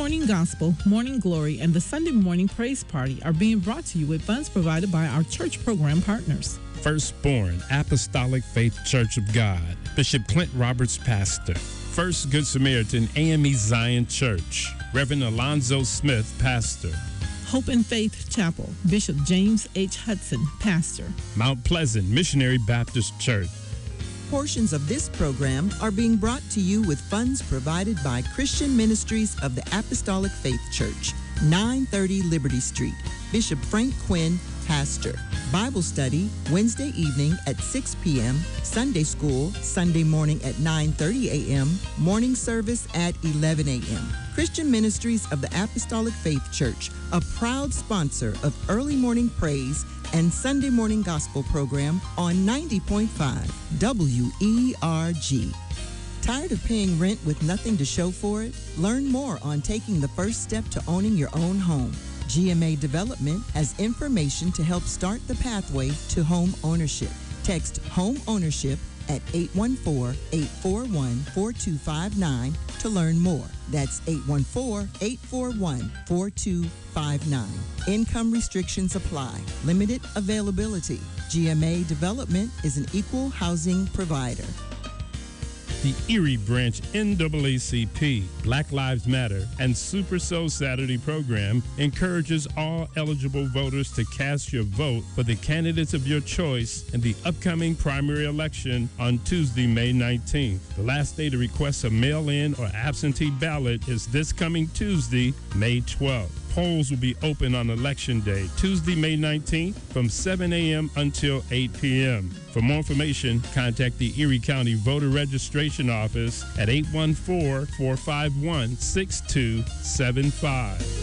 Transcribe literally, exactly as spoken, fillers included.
Morning Gospel, Morning Glory, and the Sunday Morning Praise Party are being brought to you with funds provided by our church program partners. Firstborn Apostolic Faith Church of God, Bishop Clint Roberts, pastor. First Good Samaritan A M E Zion Church, Reverend Alonzo Smith, pastor. Hope and Faith Chapel, Bishop James H. Hudson, pastor. Mount Pleasant Missionary Baptist Church. Portions of this program are being brought to you with funds provided by Christian Ministries of the Apostolic Faith Church, nine thirty Liberty Street. Bishop Frank Quinn, pastor. Bible study Wednesday evening at six p.m., Sunday school Sunday morning at nine thirty a.m., morning service at eleven a.m. Christian Ministries of the Apostolic Faith Church, a proud sponsor of Early Morning Praise and Sunday Morning Gospel program on ninety point five W E R G. Tired of paying rent with nothing to show for it? Learn more on taking the first step to owning your own home. G M A Development has information to help start the pathway to home ownership. Text home ownership at eight one four, eight four one, four two five nine to learn more. That's eight one four, eight four one, four two five nine. Income restrictions apply. Limited availability. G M A Development is an equal housing provider. The Erie Branch N double A C P, Black Lives Matter, and Super Soul Saturday program encourages all eligible voters to cast your vote for the candidates of your choice in the upcoming primary election on Tuesday, May nineteenth. The last day to request a mail-in or absentee ballot is this coming Tuesday, May twelfth. Polls will be open on Election Day, Tuesday, May nineteenth, from seven a.m. until eight p.m. For more information, contact the Erie County Voter Registration Office at eight one four, four five one, six two seven five.